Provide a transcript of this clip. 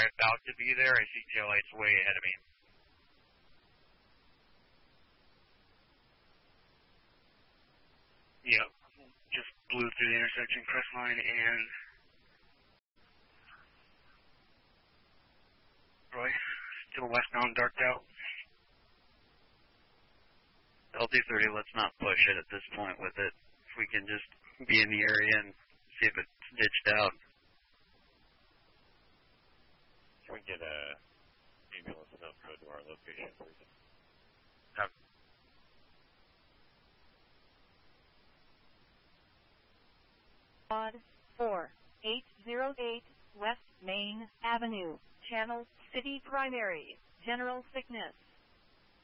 probably about to be there. I see tail lights way ahead of me. Yep. Just blew through the intersection, crest line, and Roy, still westbound, darked out. LT30, let's not push it at this point with it. If we can just be in the area and see if it's ditched out. Can we get a ambulance enough to go to our location, please? Quad 4808 West Main Avenue, Channel City Primary, General Sickness.